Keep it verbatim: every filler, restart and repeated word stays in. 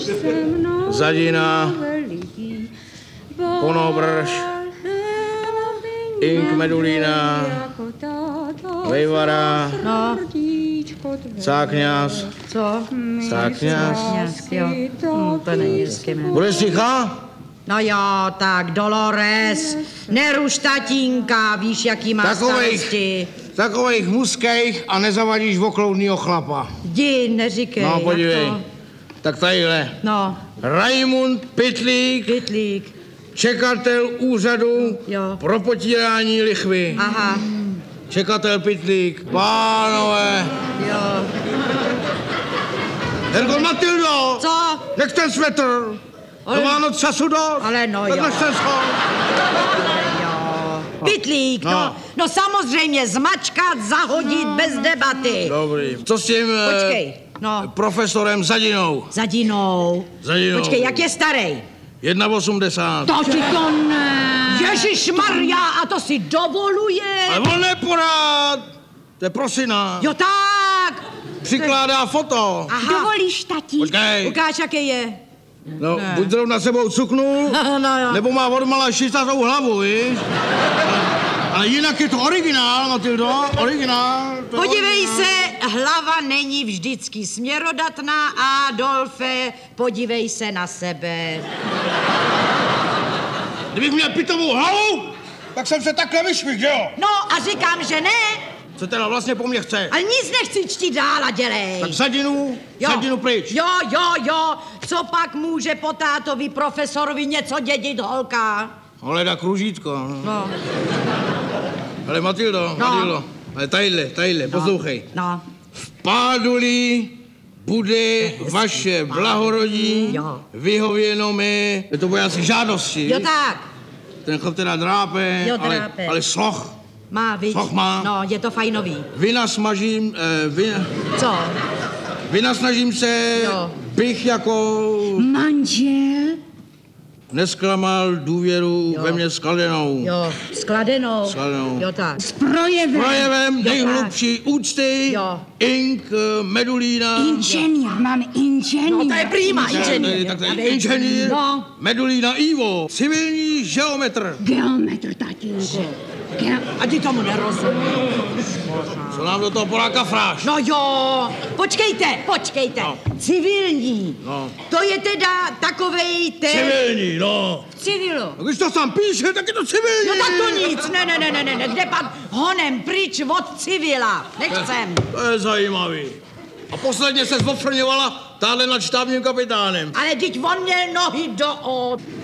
Zadina, Konobrž, Ink Medulína, Vejvara, No. Cákňas. Co? Cákňas. Jo. Hm, to není hezky jméno. Budeš ticha? No jo, tak Dolores, neruš tatínka, víš, jaký má Takovejch, starosti. takovejch muskejch a nezavadíš okloudnýho chlapa. Jdi, neříkej. No, podívej. jak to- Tak tadyhle. No, Raimund Pytlík, Pytlík. čekatel úřadu Jo. pro potírání lichvy. Aha, Čekatel Pytlík. Pánové. jo. Herko Matildo! Co? Nech ten svetr! Ale- To má noc času dost! Ale no tak jo. nech ten schod. Jo. Pytlík, no. No. no. No samozřejmě zmačkat, zahodit bez debaty. Dobrý. Co s tím eh, Počkej, no. profesorem Zadinou? Zadinou. Zadinou. Počkej, jak je starý? jedna osmdesát. To ti to ne. Ježišmarja, a to si dovoluje. Ale on neporád! To je prosina. Jo tak. Přikládá foto. Aha. Dovolíš, tati? Počkej. Ukáž, jaký je. No, buď zrovna sebou cuknul, No jo. nebo má odmala šistatou hlavu, víš? Ale jinak je to originál, Matildo, originál. To je Podívej originál. se, hlava není vždycky směrodatná, Adolfe, podívej se na sebe. Kdybych měl pitovou hlavu, tak jsem se takhle vyšvih, že jo? No a říkám, že ne, Co teda vlastně po mně chce? ale nic nechci čtít dál a dělej. Tak Zadinu, Jo. Zadinu pryč. Jo, jo, jo, co pak může po tátovi profesorovi něco dědit holka? Holeda kružítko. No. No, Ale Matildo, No. Matildo, ale tadyhle, tadyhle, poslouchej. no, Pádulí bude vaše blahorodí Jo. vyhověno mi. Je to bude asi žádosti. jo tak, Ten chlap teda drápe, Jo, ale, drápe. ale sloh. má, viď? Sloh má. No, je to fajnový. Vynasmažím, eh, vy, Co? vynasnažím se, Jo. bych jako Manžel? nesklamal důvěru Jo. ve mně skladenou. Jo, skladenou. Skladenou. Jo tak. S projevem. Projevem Jo, nejhlubší úcty, Jo. Ink eh, Medulína. Inženýr, máme inženýr. No, to je prýma, Tak, inženýr. tak, tak, A vy- inženýr, No, Medulína Ivo, civilní geometr. Geometr, tatínku. Ge- a ty tomu nerozumíš. Co nám do toho Poláka fráš? No jo, počkejte, počkejte. No. Civilní. No. To je teda takovej ten... Civilní, no. Civilu. A když to sám píše, tak je to civilní. No tak to nic, ne, ne, ne, ne, ne, ne, kde pan honem pryč od civila, nechcem. To je zajímavý. A posledně se zofrňovala táhle nad štábním kapitánem. Ale teď on měl nohy do... O...